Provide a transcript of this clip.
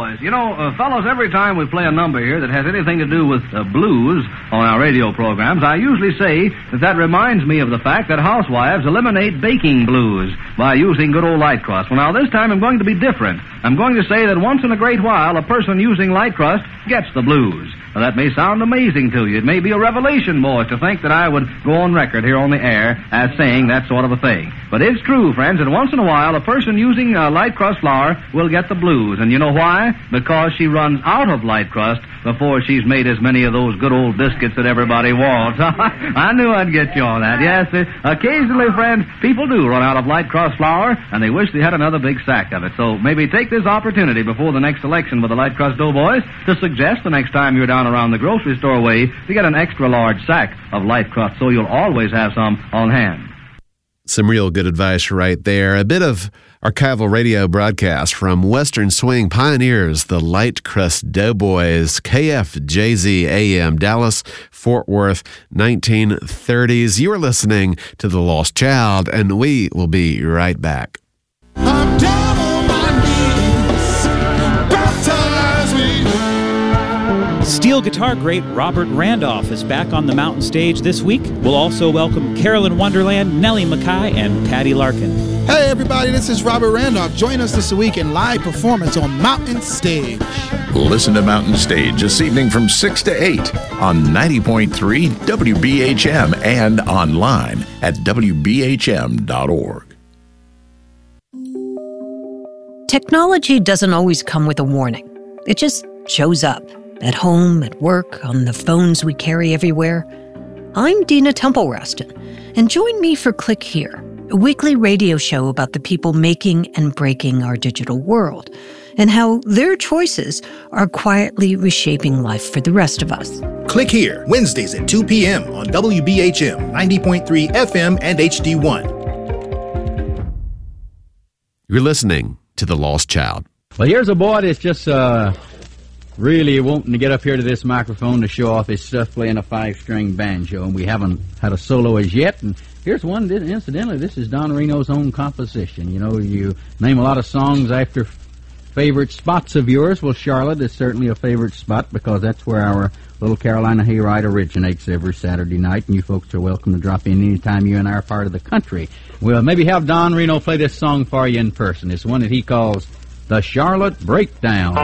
Doughboys. You know, fellows, every time we play a number here that has anything to do with blues on our radio programs, I usually say that reminds me of the fact that housewives eliminate baking blues by using good old light crust. Well, now, this time I'm going to be different. I'm going to say that once in a great while, a person using light crust gets the blues. Now, that may sound amazing to you. It may be a revelation, boys, to think that I would go on record here on the air as saying that sort of a thing. But it's true, friends, that once in a while, a person using light crust flour will get the blues. And you know why? Because she runs out of light crust before she's made as many of those good old biscuits that everybody wants. I knew I'd get you on that. Yes, occasionally, friends, people do run out of light crust flour, and they wish they had another big sack of it. So maybe take this opportunity before the next election with the light crust doughboys to suggest the next time you're down around the grocery store way to get an extra large sack of light crust so you'll always have some on hand. Some real good advice right there. A bit of archival radio broadcast from Western Swing pioneers, the Light Crust Doughboys, KFJZ AM, Dallas, Fort Worth, 1930s. You are listening to The Lost Child, and we will be right back. I'm down on my knees, baptize me. Steel guitar great Robert Randolph is back on the Mountain stage this week. We'll also welcome Carolyn Wonderland, Nellie McKay, and Patty Larkin. Hey everybody, this is Robert Randolph. Join us this week in live performance on Mountain Stage. Listen to Mountain Stage this evening from 6 to 8 on 90.3 WBHM and online at WBHM.org. Technology doesn't always come with a warning. It just shows up. At home, at work, on the phones we carry everywhere. I'm Dina Temple-Raston, and join me for Click Here, a weekly radio show about the people making and breaking our digital world, and how their choices are quietly reshaping life for the rest of us. Click Here, Wednesdays at 2 p.m. on WBHM 90.3 FM and HD1. You're listening to The Lost Child. Well, here's a boy that's just really wanting to get up here to this microphone to show off his stuff playing a 5-string banjo, and we haven't had a solo as yet. And here's one, incidentally, this is Don Reno's own composition. You know, you name a lot of songs after favorite spots of yours. Well, Charlotte is certainly a favorite spot because that's where our Little Carolina Hayride originates every Saturday night, and you folks are welcome to drop in anytime you're in our part of the country. We'll maybe have Don Reno play this song for you in person. It's one that he calls The Charlotte Breakdown.